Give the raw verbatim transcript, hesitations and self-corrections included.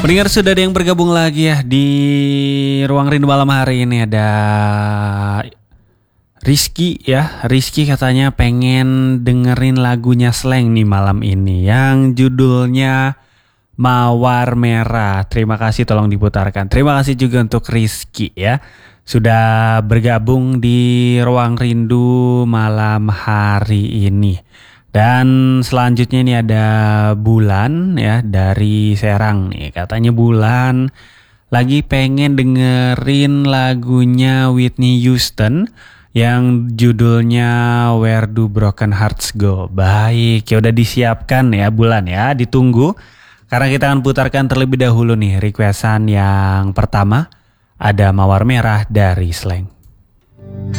Pendengar sudah ada yang bergabung lagi ya di Ruang Rindu malam hari ini. Ada Rizky ya. Rizky katanya pengen dengerin lagunya Slank nih malam ini yang judulnya Mawar Merah. Terima kasih, tolong diputarkan. Terima kasih juga untuk Rizky ya, sudah bergabung di Ruang Rindu malam hari ini. Dan selanjutnya ini ada Bulan ya dari Serang nih. Katanya Bulan lagi pengen dengerin lagunya Whitney Houston yang judulnya Where Do Broken Hearts Go. Baik, ya udah disiapkan ya Bulan ya, ditunggu. Karena kita akan putarkan terlebih dahulu nih requestan yang pertama, ada Mawar Merah dari Slank.